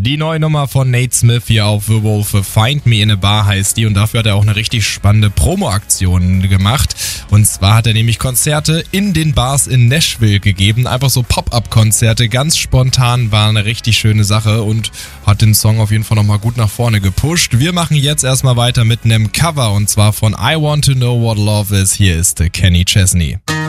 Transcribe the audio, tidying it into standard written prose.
Die neue Nummer von Nate Smith hier auf The Wolf, Find Me in a Bar heißt die, und dafür hat er auch eine richtig spannende Promo-Aktion gemacht. Und zwar hat er nämlich Konzerte in den Bars in Nashville gegeben, einfach so Pop-Up-Konzerte, ganz spontan, war eine richtig schöne Sache und hat den Song auf jeden Fall nochmal gut nach vorne gepusht. Wir machen jetzt erstmal weiter mit einem Cover, und zwar von I Want to Know What Love Is. Hier ist Kenny Chesney.